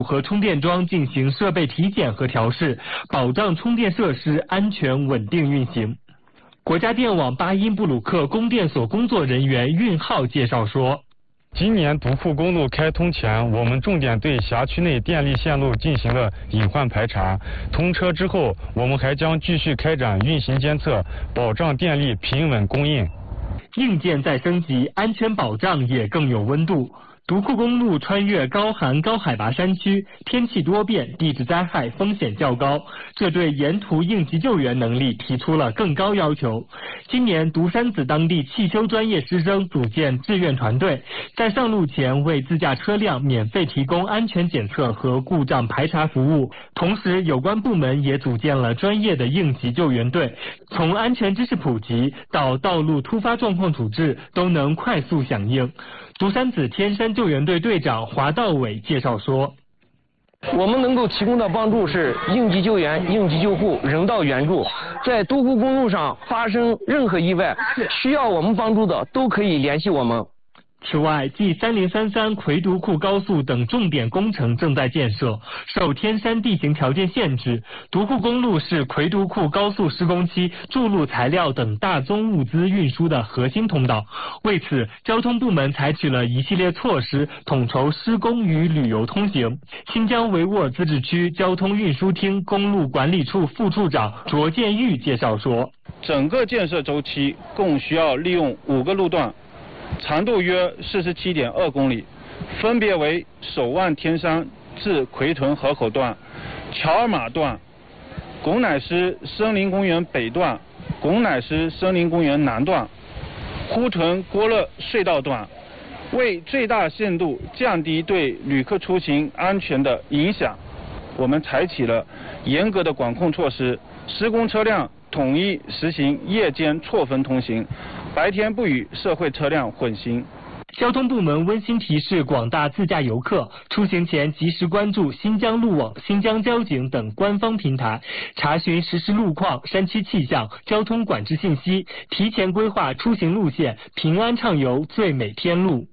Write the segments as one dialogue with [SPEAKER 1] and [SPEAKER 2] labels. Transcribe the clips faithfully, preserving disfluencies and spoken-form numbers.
[SPEAKER 1] 和充电桩进行设备体检和调试，保障充电设施安全稳定运行。国家电网巴音布鲁克供电所工作人员运浩介绍说，
[SPEAKER 2] 今年独库公路开通前，我们重点对辖区内电力线路进行了隐患排查。通车之后，我们还将继续开展运行监测，保障电力平稳供应。
[SPEAKER 1] 硬件再升级，安全保障也更有温度。独库公路穿越高寒高海拔山区，天气多变，地质灾害风险较高，这对沿途应急救援能力提出了更高要求。今年独山子当地汽修专业师生组建志愿团队，在上路前为自驾车辆免费提供安全检测和故障排查服务。同时，有关部门也组建了专业的应急救援队，从安全知识普及到道路突发状况处置都能快速响应。独山子天山救援队队长华道伟介绍说，
[SPEAKER 3] 我们能够提供的帮助是应急救援、应急救护、人道援助。在独库公路上发生任何意外，需要我们帮助的都可以联系我们。
[SPEAKER 1] 此外，继三零三三魁独库高速等重点工程正在建设，受天山地形条件限制，独库公路是魁独库高速施工期筑路材料等大宗物资运输的核心通道。为此，交通部门采取了一系列措施，统筹施工与旅游通行。新疆维吾尔自治区交通运输厅公路管理处副处长卓建玉介绍说，
[SPEAKER 4] 整个建设周期共需要利用五个路段，长度约四十七点二公里，分别为首万天山至奎屯河口段、乔尔玛段、拱乃师森林公园北段、拱乃师森林公园南段、呼屯郭勒隧道段。为最大限度降低对旅客出行安全的影响，我们采取了严格的管控措施，施工车辆统一实行夜间错峰通行，白天不与社会车辆混行。
[SPEAKER 1] 交通部门温馨提示广大自驾游客，出行前及时关注新疆路网、新疆交警等官方平台，查询实时路况、山区气象、交通管制信息，提前规划出行路线，平安畅游最美天路。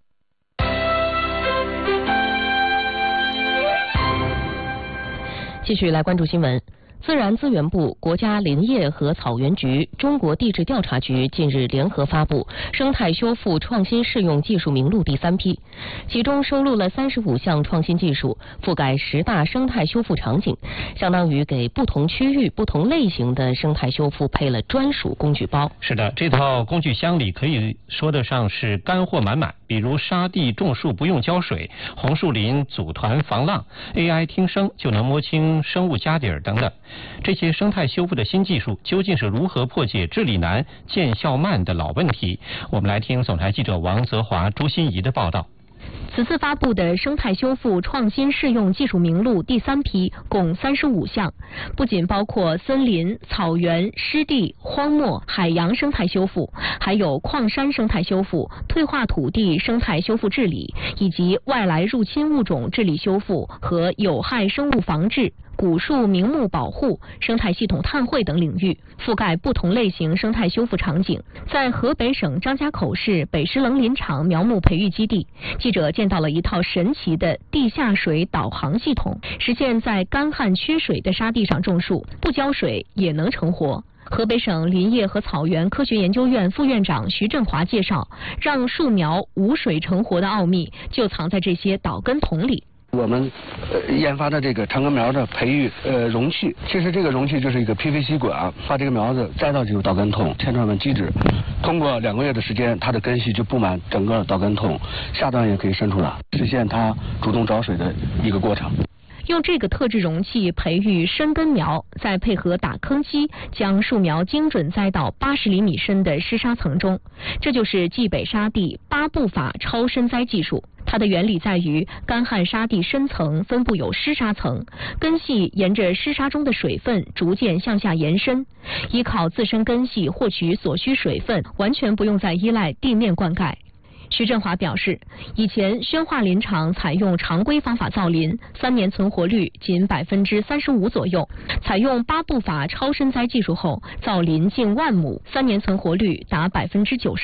[SPEAKER 5] 继续来关注新闻。自然资源部、国家林业和草原局、中国地质调查局近日联合发布生态修复创新适用技术名录第三批，其中收录了三十五项创新技术，覆盖十大生态修复场景，相当于给不同区域、不同类型的生态修复配了专属工具包。
[SPEAKER 6] 是的，这套工具箱里可以说得上是干货满满，比如沙地种树不用浇水，红树林组团防浪 ，A I 听声就能摸清生物家底儿等等。这些生态修复的新技术究竟是如何破解治理难、见效慢的老问题？我们来听总台记者王泽华、朱欣怡的报道。
[SPEAKER 7] 此次发布的生态修复创新适用技术名录第三批共三十五项，不仅包括森林、草原、湿地、荒漠、海洋生态修复，还有矿山生态修复、退化土地生态修复治理，以及外来入侵物种治理修复和有害生物防治、古树名木保护、生态系统碳汇等领域，覆盖不同类型生态修复场景。在河北省张家口市北石棱林场苗木培育基地，记者见到了一套神奇的地下水导航系统，实现在干旱缺水的沙地上种树，不浇水也能成活。河北省林业和草原科学研究院副院长徐振华介绍，让树苗无水成活的奥秘就藏在这些导根筒里。
[SPEAKER 8] 我们呃研发的这个长根苗的培育呃容器，其实这个容器就是一个 P V C 管，把这个苗子栽到这个导根筒，千转万机制，通过两个月的时间，它的根系就布满整个导根筒，下端也可以伸出来，实现它主动找水的一个过程。
[SPEAKER 7] 用这个特制容器培育深根苗，再配合打坑机，将树苗精准栽到八十厘米深的湿沙层中，这就是冀北沙地八步法超深栽技术。它的原理在于，干旱沙地深层分布有湿沙层，根系沿着湿沙中的水分逐渐向下延伸，依靠自身根系获取所需水分，完全不用再依赖地面灌溉。徐振华表示，以前宣化林场采用常规方法造林，三年存活率仅百分之三十五左右。采用八步法超深栽技术后，造林近万亩，三年存活率达百分之九十二。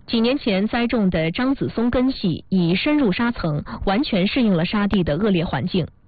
[SPEAKER 7] 几年前栽种的樟子松根系已深入沙层，完全适应了沙地的恶劣环境。